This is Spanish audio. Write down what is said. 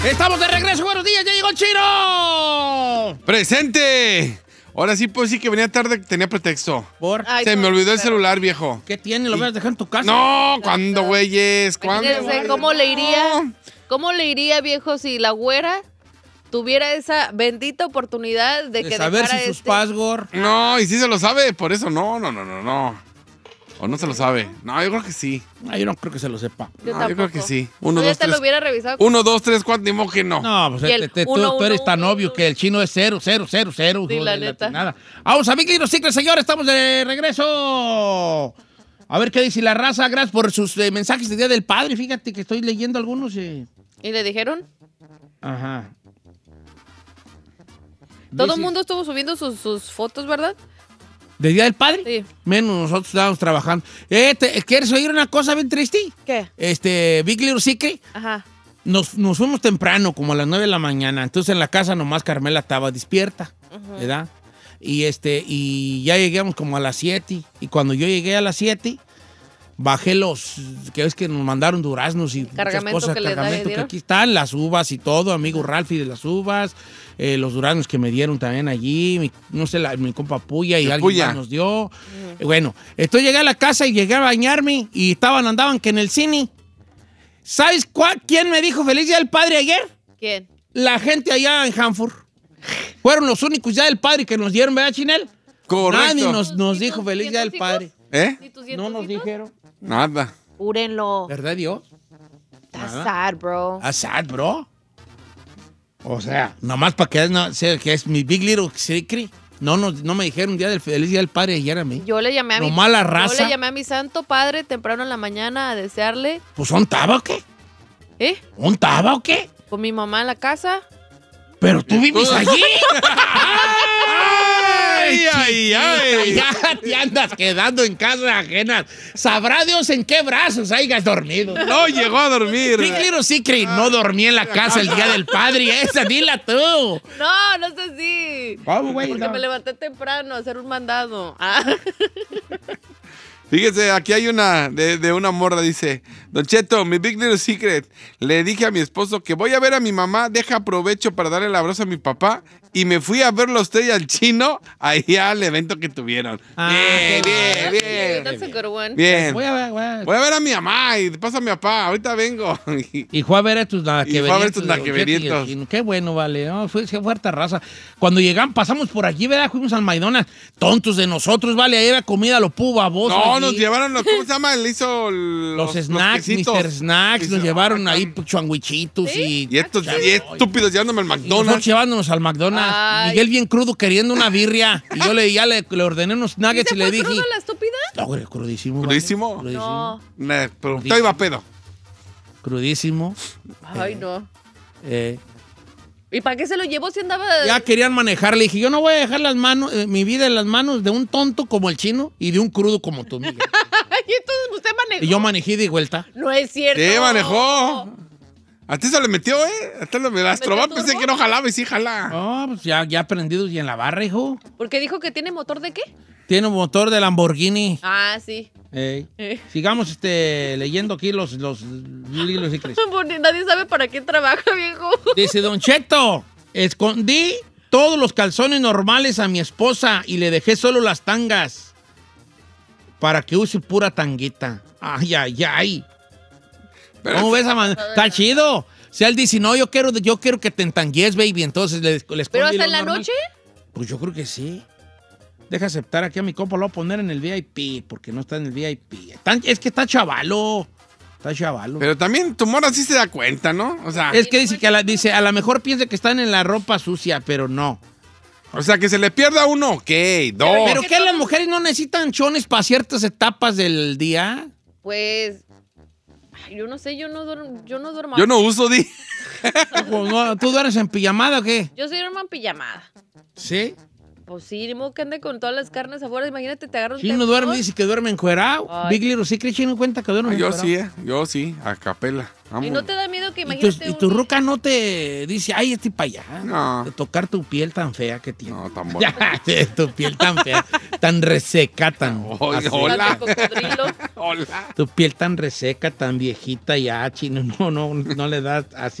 Estamos de regreso, buenos días, ya llegó el Chino. ¡Presente! Ahora sí puedo decir que venía tarde, tenía pretexto. ¿Por? Ay, Se me olvidó el celular, viejo. ¿Qué tiene? ¿Lo vas a dejar en tu casa? No, ¿cuándo, güeyes? ¿Cuándo? Imagínense cómo le iría, viejo, si la güera tuviera esa bendita oportunidad de De que saber dejara si sus este... password. No, y sí se lo sabe, por eso no. O no se lo sabe. No, yo creo que sí. Yo no creo que se lo sepa. Yo No, yo creo que sí. Yo 1, ya 2, te lo 3. hubiera revisado. 1, 2, 3, 4, ni modo que no. No, pues Y el tú uno, eres uno, tan uno, obvio que el chino es 0, 0, 0, 0. Sí, la neta. Nada. Vamos a Big Little Secret, señor. Estamos de regreso. A ver qué dice la raza. Gracias por sus mensajes de Día del Padre. Fíjate que estoy leyendo algunos. ¿Y le dijeron? Ajá. Todo el mundo estuvo subiendo sus fotos, ¿verdad? ¿De Día del Padre? Sí. Menos nosotros estábamos trabajando. ¿Quieres oír una cosa bien triste? ¿Qué? Big Little Secret. Ajá. Nos fuimos temprano, como a las 9 de la mañana. Entonces en la casa nomás Carmela estaba despierta, ¿verdad? Y ya llegamos como a las 7. Y cuando yo llegué a las 7, bajé que es que nos mandaron duraznos y Cargamento muchas cosas. que le Cargamento que dieron. aquí están, las uvas y todo, amigo Ralphie de las uvas, los duraznos que me dieron también allí, mi compa Puya y alguien Puya más nos dio. Bueno, entonces llegué a la casa y llegué a bañarme y andaban que en el cine. ¿Sabes quién me dijo Feliz Día del Padre ayer? ¿Quién? La gente allá en Hanford. Fueron los únicos Día del Padre que nos dieron, ¿verdad, Chinel? Correcto. Nadie nos ¿Y dijo tus Feliz Día del hijos? Padre. ¿Eh? ¿Y tus No nos nietos? dijeron. Nada. Júrenlo. ¿Verdad, Dios? That's sad, bro. ¿Ah, sad, bro? O sea, nomás para que sea que es mi Big Little Secret. No me dijeron Feliz Día del Padre ayer a mí. Yo le llamé a Nomás la raza. Yo le llamé a mi santo padre temprano en la mañana a desearle. Pues, ¿un taba o qué? ¿Eh? ¿Un taba o qué? Con mi mamá en la casa. ¿Pero tú vives allí? ¡Ay! Ya te andas quedando en casa ajena. Sabrá Dios en qué brazos hayas dormido. No llegó a dormir. Big Little Secret, no dormí en la casa el Día del Padre. Esa, dila tú. No es así. ¿Cómo, güey? Porque No. me levanté temprano a hacer un mandado. Ah. Fíjese, aquí hay una de una morra, dice: Don Cheto, mi Big Little Secret. Le dije a mi esposo que voy a ver a mi mamá, deja aprovecho para darle el abrazo a mi papá. Y me fui a verlo a usted y al chino ahí al evento que tuvieron. Bien. That's a good one. Bien. Voy a ver. Voy a ver a mi mamá y pasa a mi papá. Ahorita vengo. Y fue a ver a tus naqueverientos. Qué bueno, vale. No, fue fuerte raza. Cuando llegamos, pasamos por aquí, ¿verdad? Fuimos al McDonald's. Tontos de nosotros, vale. Ahí era comida lo pudo baboso. No, allí. nos llevaron, ¿cómo se llama? Él hizo Los snacks, quesitos. Mr. Snacks. Nos llevaron ahí changuichitos y estos estúpidos llevándome al nosotros McDonald's. llevándonos al McDonald's. Ay. Miguel bien crudo queriendo una birria. Y yo le ordené unos nuggets ¿Se y le fue dije... crudo la estúpida? No, güey, crudísimo. ¿Crudísimo? Vale. No. Pero usted iba pedo. Crudísimo. Ay, no. Eh, ¿Y para qué se lo llevó si andaba...? ya querían manejar. Le dije, yo no voy a dejar mi vida en las manos de un tonto como el chino y de un crudo como tú, Miguel. Y entonces usted manejó. Y yo manejé de vuelta. No es cierto. Sí, manejó. A ti se le metió, ¿eh? Hasta el Astrobal ¿Metió pensé turbo? que no jalaba y sí jala. Oh, pues ya aprendido y en la barra, hijo. Porque dijo que tiene motor de qué? Tiene un motor de Lamborghini. Ah, sí. Ey. Sigamos leyendo aquí los secretos. Nadie sabe para qué trabaja, viejo. Dice Don Cheto, escondí todos los calzones normales a mi esposa y le dejé solo las tangas para que use pura tanguita. Ay. ¿Cómo ves, man? Está chido. O sea, él dice, no, yo quiero que te entangues, baby. Entonces le escondí. ¿Pero hasta lo en la normal. noche? Pues yo creo que sí. Deja aceptar aquí a mi compa, lo voy a poner en el VIP, porque no está en el VIP. Es que está chavalo. Está chavalo. Pero también tu morra sí se da cuenta, ¿no? O sea, Es que dice a lo mejor piensa que están en la ropa sucia, pero no. o sea, que se le pierda uno, ok, dos. ¿Pero qué? ¿Las mujeres no necesitan chones para ciertas etapas del día? Pues... ay, yo no sé, yo no duermo. Yo no uso, di. ¿Tú duermes en pijamada o qué? Yo soy hermano en pijamada. ¿Sí? Pues sí, ni modo que ande con todas las carnes afuera. Imagínate, te agarra un Chino temblor. duerme, dice que duerme encuerado. Ay. Big Little Secret, Chino cuenta que duerme Yo encuerado. sí, a capela. ¿Y no te da miedo que ¿Y imagínate tu ruca no te dice, ay, estoy para allá? No. De tocar tu piel tan fea que tiene. No, tan bueno. Tu piel tan fea, tan reseca, tan... Oye, así. hola. cocodrilo? Hola. Tu piel tan reseca, tan viejita ya, Chino. No le das así.